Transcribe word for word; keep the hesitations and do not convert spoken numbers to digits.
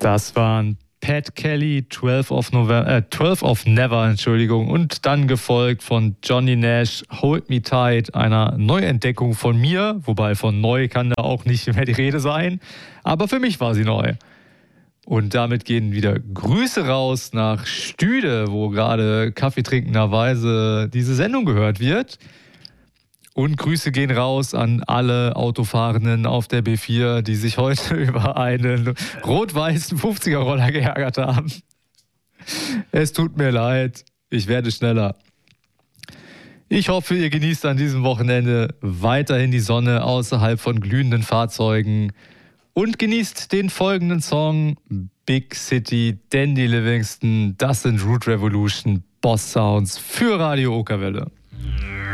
Das waren Pat Kelly, zwölf of November, äh, zwölf of Never, Entschuldigung, und dann gefolgt von Johnny Nash, Hold Me Tight, einer Neuentdeckung von mir, wobei von neu kann da auch nicht mehr die Rede sein, aber für mich war sie neu. Und damit gehen wieder Grüße raus nach Stüde, wo gerade kaffeetrinkenderweise diese Sendung gehört wird. Und Grüße gehen raus an alle Autofahrenden auf der B vier, die sich heute über einen rot-weißen fünfziger-Roller geärgert haben. Es tut mir leid, ich werde schneller. Ich hoffe, ihr genießt an diesem Wochenende weiterhin die Sonne außerhalb von glühenden Fahrzeugen und genießt den folgenden Song Big City, Dandy Livingston. Das sind Root Revolution Boss Sounds für Radio Okerwelle.